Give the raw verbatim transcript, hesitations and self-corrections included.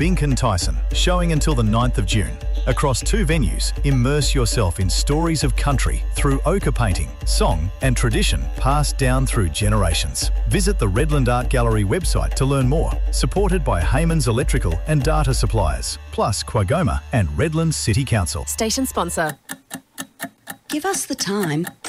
Bink and Tyson, showing until the ninth of June. Across two venues, immerse yourself in stories of country through ochre painting, song and tradition passed down through generations. Visit the Redland Art Gallery website to learn more. Supported by Hayman's Electrical and Data Suppliers, plus Quagoma and Redland City Council. Station sponsor. Give us the time